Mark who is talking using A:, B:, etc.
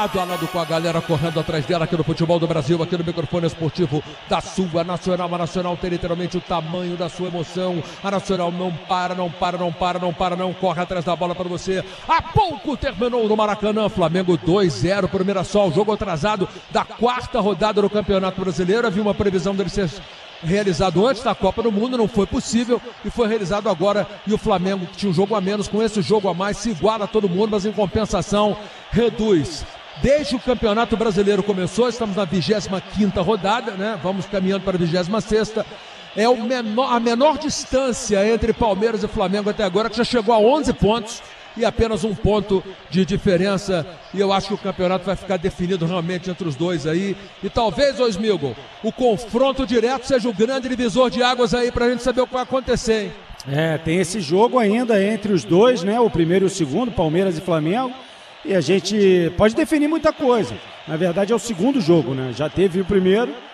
A: lado com a galera correndo atrás dela aqui no Futebol do Brasil, aqui no microfone esportivo da sua Nacional. A Nacional tem literalmente o tamanho da sua emoção. A Nacional não corre atrás da bola para você. Há pouco terminou no Maracanã, Flamengo 2-0 pro Mirassol, jogo atrasado da quarta rodada do Campeonato Brasileiro. Havia uma previsão dele ser realizado antes da Copa do Mundo, não foi possível e foi realizado agora, e o Flamengo, que tinha um jogo a menos, com esse jogo a mais, se iguala a todo mundo, mas em compensação reduz. Desde o Campeonato Brasileiro começou, estamos na 25ª rodada, né? Vamos caminhando para a 26ª. É a menor distância entre Palmeiras e Flamengo até agora, que já chegou a 11 pontos e apenas um ponto de diferença, e eu acho que o campeonato vai ficar definido realmente entre os dois aí, e talvez, ô Smigol, o confronto direto seja o grande divisor de águas aí pra gente saber o que vai acontecer, hein?
B: Tem esse jogo ainda entre os dois, né? O primeiro e o segundo, Palmeiras e Flamengo, e a gente pode definir muita coisa. Na verdade é o segundo jogo, né? Já teve o primeiro,